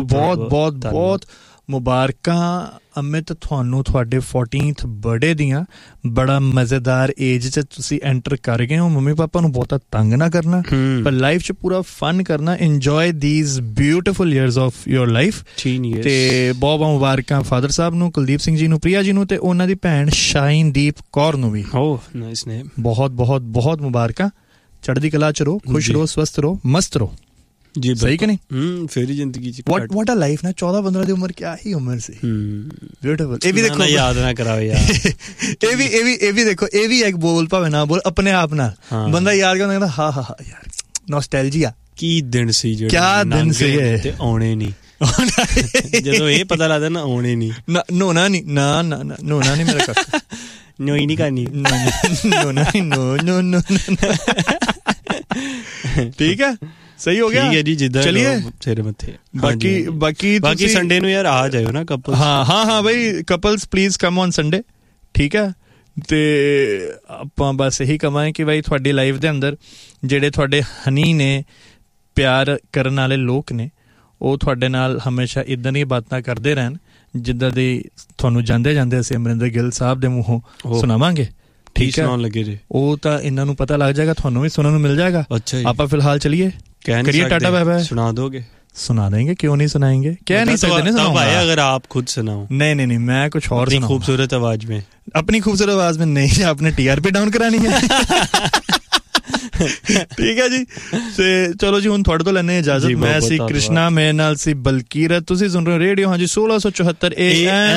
ਬਹੁਤ ਮੁਬਾਰਕਾਂ ਅਮਿਤ ਤੁਹਾਨੂੰ ਤੁਹਾਡੇ 14th ਬਰਥਡੇ ਦੀਆਂ। ਬੜਾ ਮਜ਼ੇਦਾਰ ਏਜ 'ਚ ਤੁਸੀਂ ਐਂਟਰ ਕਰ ਗਏ ਹੋ। ਮੰਮੀ ਪਾਪਾ ਨੂੰ ਬਹੁਤਾ ਤੰਗ ਨਾ ਕਰਨਾ, ਪਰ ਲਾਈਫ 'ਚ ਪੂਰਾ ਫਨ ਕਰਨਾ। Enjoy these beautiful years of your life. ਤੇ ਬਹੁਤ ਮੁਬਾਰਕਾਂ ਫਾਦਰ ਸਾਹਿਬ ਨੂੰ, ਕੁਲਦੀਪ ਸਿੰਘ ਜੀ ਨੂੰ, ਪ੍ਰਿਆ ਜੀ ਨੂੰ, ਤੇ ਉਹਨਾਂ ਦੀ ਭੈਣ ਸ਼ਾਇਨਦੀਪ ਕੌਰ ਨੂੰ ਵੀ ਬਹੁਤ ਮੁਬਾਰਕਾਂ। ਚੜ੍ਹਦੀ ਕਲਾ 'ਚ ਰਹੋ, ਖੁਸ਼ ਰਹੋ, ਸਵਸਥ ਰਹੋ, ਮਸਤ ਰਹੋ ਜੀ। ਸਹੀ ਕਿ ਨਹੀਂ? ਫੇਰ ਜ਼ਿੰਦਗੀ 'ਚ ਵਾਟ ਅ ਲਾਈਫ ਨਾ। 14-15 ਦੀ ਉਮਰ ਕਿਆ ਹੀ ਉਮਰ ਸੀ। ਬਿਊਟੀਫੁਲ। ਇਹ ਵੀ ਦੇਖੋ, ਯਾਦ ਨਾ ਕਰਾਓ ਯਾਰ। ਇਹ ਵੀ ਦੇਖੋ, ਇਹ ਵੀ ਇੱਕ ਬੋਲ ਭਾਵੇਂ ਨਾ ਬੋਲ ਆਪਣੇ ਆਪ ਨਾਲ ਬੰਦਾ ਯਾਦ ਕਰਦਾ, ਕਹਿੰਦਾ ਹਾਂ ਯਾਰ ਨੋਸਟੈਲਜੀਆ। ਕੀ ਦਿਨ ਸੀ ਜਿਹੜੇ, ਕਿਆ ਦਿਨ ਸੀ ਤੇ ਆਉਣੇ ਨਹੀਂ। ਜਦੋਂ ਇਹ ਪਤਾ ਲੱਗਦਾ ਨਾ ਆਉਣੇ ਨਹੀਂ, ਨੋਣਾ ਨਹੀਂ, ਨਾ ਨੋਣਾ ਨਹੀਂ ਮੇਰਾ ਕਾਕਾ, ਨੋਈ ਨਹੀਂ ਕਰਨੀ, ਨੋਣਾ ਨੋ। ਠੀਕ ਹੈ, ਸਹੀ ਹੋ ਗਿਆ। ਠੀਕ ਹੈ ਜੀ, ਜਿੱਦਾਂ ਚਲੀਏ ਸਿਰ ਮੱਥੇ। ਬਾਕੀ ਸੰਡੇ ਨੂੰ ਯਾਰ ਆ ਜਾਇਓ ਨਾ ਕਪਲ। ਹਾਂ ਬਈ couples please come on Sunday. ਠੀਕ ਹੈ, ਤੇ ਆਪਾਂ ਬਸ ਇਹੀ ਕਵਾਂਗੇ ਕਿ ਬਾਈ ਤੁਹਾਡੀ ਲਾਈਫ ਦੇ ਅੰਦਰ ਜਿਹੜੇ ਤੁਹਾਡੇ ਹਨੀ ਨੇ, ਪਿਆਰ ਕਰਨ ਵਾਲੇ ਲੋਕ ਨੇ, ਉਹ ਤੁਹਾਡੇ ਨਾਲ ਹਮੇਸ਼ਾ ਇੱਦਾਂ ਦੀਆਂ ਬਾਤਾਂ ਕਰਦੇ ਰਹਿਣ ਜਿੱਦਾਂ ਦੀ ਤੁਹਾਨੂੰ ਜਾਂਦੇ ਅਸੀਂ ਅਮਰਿੰਦਰ ਗਿੱਲ ਸਾਹਿਬ ਦੇ ਮੂੰਹੋਂ ਸੁਣਾਵਾਂਗੇ। ਠੀਕ ਹੈ, ਉਹ ਤਾਂ ਇਹਨਾਂ ਨੂੰ ਪਤਾ ਲੱਗ ਜਾਏਗਾ, ਤੁਹਾਨੂੰ ਵੀ ਸੁਣਨ ਨੂੰ ਮਿਲ ਜਾਏਗਾ। ਆਪਾਂ ਫਿਲਹਾਲ ਚਲੀਏ, करिए टाटा बाय बाय। सुना दोगे? सुना देंगे, क्यों नहीं सुनाएंगे, कह नहीं सकते ना भाई, अगर आप खुद सुनाओ। नहीं मैं कुछ और अपनी खूबसूरत आवाज में, अपनी खूबसूरत आवाज में नहीं, आपने TRP डाउन करानी है। ठीक है जी, ਤੇ ਚਲੋ ਜੀ ਹੁਣ ਤੁਹਾਡੇ ਤੋਂ ਲੈਣੇ ਇਜਾਜ਼ਤ। ਮੈਂ ਸੀ ਕ੍ਰਿਸ਼ਨਾ, ਮੇਰੇ ਨਾਲ ਸੀ ਬਲਕੀਰਤ। ਤੁਸੀਂ ਸੁਣ ਰਹੇ ਹੋ ਰੇਡੀਓ ਹਾਂਜੀ 1674 AM।